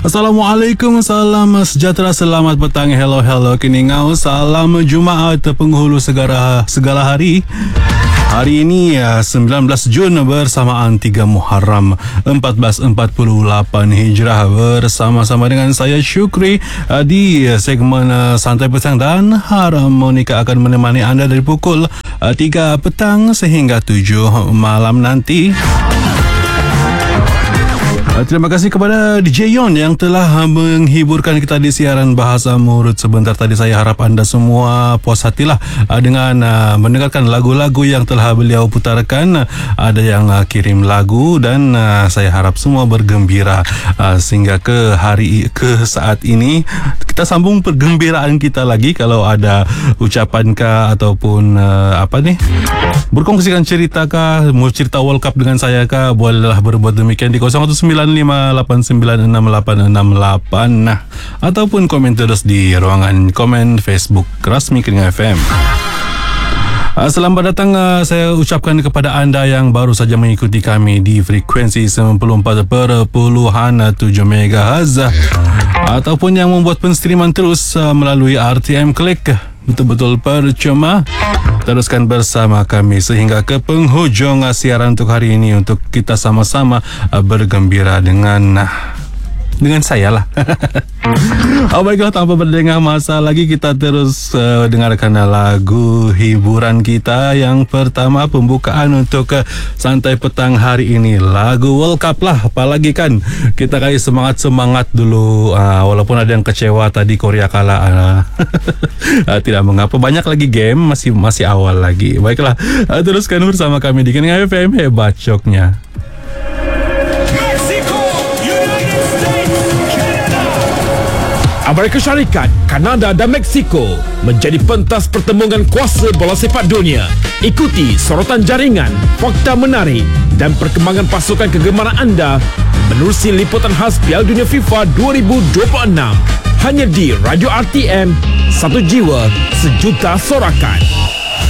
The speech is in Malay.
Assalamualaikum, salam sejahtera, selamat petang, hello kini ngau, salam Jumaat penghulu segala hari. Hari ini 19 Jun bersamaan 3 Muharram 1448 Hijrah, bersama-sama dengan saya Syukri di segmen Santai Petang, dan Harmonika akan menemani anda dari pukul 3 petang sehingga 7 malam nanti. Terima kasih kepada DJ Yon yang telah menghiburkan kita di siaran Bahasa Murut sebentar tadi. Saya harap anda semua puas hatilah dengan mendengarkan lagu-lagu yang telah beliau putarkan. Ada yang kirim lagu dan saya harap semua bergembira sehingga ke saat ini. Kita sambung pergembiraan kita lagi. Kalau ada ucapan kah ataupun berkongsikan cerita kah, mau cerita World Cup dengan saya kah, bolehlah berbuat demikian di 0195896868. Nah, ataupun komen terus di ruangan komen Facebook Rasmi Kening FM. Selamat datang, saya ucapkan kepada anda yang baru saja mengikuti kami di frekuensi 94.7 MHz ataupun yang membuat penstreaman terus melalui RTM Klik. Betul-betul percuma. Teruskan bersama kami sehingga ke penghujung siaran untuk hari ini, untuk kita sama-sama bergembira dengan saya lah. Baiklah, tanpa berdengar masa lagi, kita terus dengarkan lagu hiburan kita. Yang pertama, pembukaan untuk Santai Petang hari ini, lagu World Cup lah. Apalagi kan kita kasih semangat dulu, walaupun ada yang kecewa tadi Korea kalah. Tidak mengapa, banyak lagi game, masih awal lagi. Baiklah, teruskan bersama kami di Kening FM, hebat coknya. Amerika Syarikat, Kanada dan Meksiko menjadi pentas pertembungan kuasa bola sepak dunia. Ikuti sorotan jaringan, fakta menarik dan perkembangan pasukan kegemaran anda menerusi liputan khas Piala Dunia FIFA 2026. Hanya di Radio RTM, satu jiwa, sejuta sorakan.